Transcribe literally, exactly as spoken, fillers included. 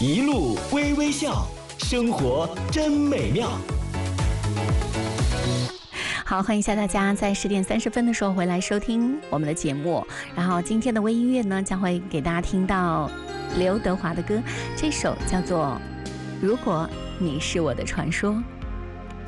一路微微笑，生活真美妙。 好，欢迎一下大家在十点三十分的时候回来收听我们的节目。然后今天的微音乐呢，将会给大家听到刘德华的歌，这首叫做《如果你是我的传说》。